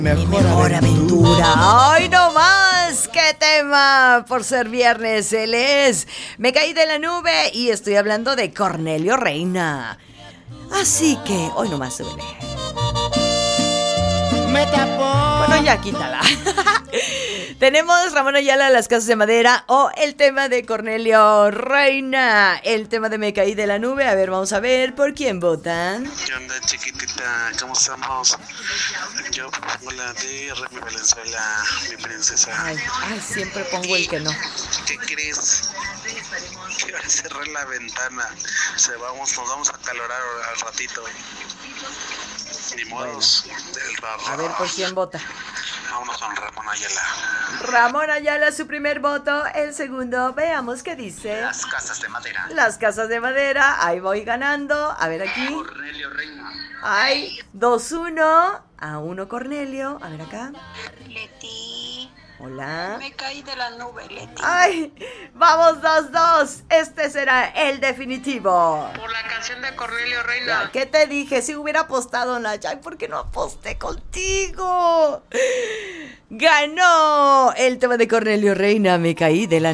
Mi mejor aventura. ¡Ay, no más! ¡Qué tema! Por ser viernes, él es Me Caí de la Nube y estoy hablando de Cornelio Reina. Así que, hoy nomás súbele. Me tapó. Bueno, ya quítala. Tenemos Ramón Ayala, Las Casas de Madera, o el tema de Cornelio Reina, el tema de Me Caí de la Nube. A ver, vamos a ver por quién votan. ¿Qué onda, chiquitita? ¿Cómo estamos? Yo pongo la de Remy Valenzuela, mi princesa. Ay, siempre pongo el que no. ¿Qué crees? Que va a cerrar la ventana. Nos vamos a acalorar al ratito. Ni modos. A ver por quién vota. Vámonos con Ramón Ayala. Ramón Ayala, su primer voto. El segundo, veamos qué dice. Las Casas de Madera. Las Casas de Madera, ahí voy ganando. A ver aquí. Cornelio Reina. Ay, 2-1. A 1 Cornelio. A ver acá. Leti, Hola. me caí de la nube, Leti. Ay, vamos 2-2. Este será el definitivo. Por la canción de Cornelio Reina. Ya, ¿qué te dije? Si hubiera apostado, Naya. Ay, ¿por qué no aposté contigo? Ganó el tema de Cornelio Reina. Me caí de la